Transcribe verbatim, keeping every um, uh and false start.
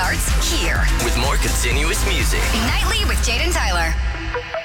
starts here. With more continuous music. Nightly with Jade and Tyler.